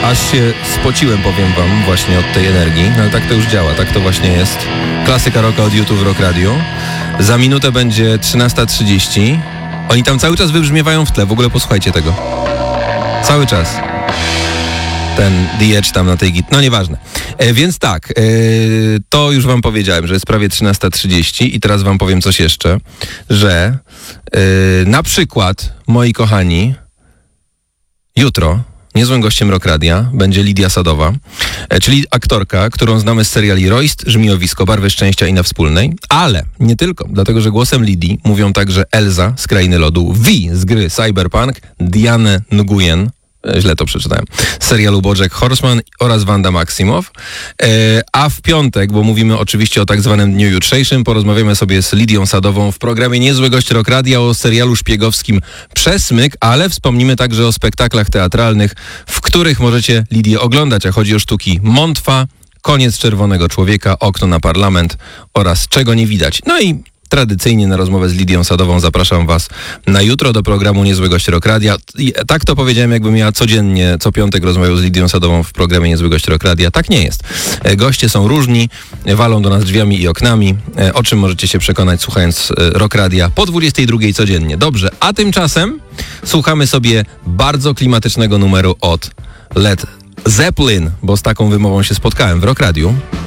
Aż się spociłem, powiem wam, właśnie od tej energii. No ale tak to już działa, tak to właśnie jest. Klasyka rocka od YouTube w Rock Radio. Za minutę będzie 13:30. Oni tam cały czas wybrzmiewają w tle, w ogóle posłuchajcie tego. Cały czas. Ten The Edge tam na tej no nieważne. Więc tak, to już wam powiedziałem, że jest prawie 13:30 i teraz wam powiem coś jeszcze, że na przykład, moi kochani, jutro niezłym gościem Rock Radia będzie Lidia Sadowa, czyli aktorka, którą znamy z seriali Royst, Żmijowisko, Barwy Szczęścia i Na Wspólnej, ale nie tylko, dlatego że głosem Lidii mówią także Elza z Krainy Lodu, Vi z gry Cyberpunk, Diane Nguyen, źle to przeczytałem, z serialu BoJack Horseman oraz Wanda Maximoff. A w piątek, bo mówimy oczywiście o tak zwanym dniu jutrzejszym, porozmawiamy sobie z Lidią Sadową w programie Niezły Gość Rock Radia o serialu szpiegowskim Przesmyk, ale wspomnimy także o spektaklach teatralnych, w których możecie Lidię oglądać, a chodzi o sztuki Montwa, Koniec Czerwonego Człowieka, Okno na Parlament oraz Czego nie widać. No i tradycyjnie na rozmowę z Lidią Sadową zapraszam was na jutro do programu Niezły Gość Rock Radia. I tak to powiedziałem, jakbym ja codziennie, co piątek rozmawiał z Lidią Sadową w programie Niezły Gość Rock Radia. Tak nie jest. Goście są różni, walą do nas drzwiami i oknami, o czym możecie się przekonać słuchając Rock Radia po 22:00 codziennie. Dobrze, a tymczasem słuchamy sobie bardzo klimatycznego numeru od Led Zeppelin, bo z taką wymową się spotkałem w Rock Radiu.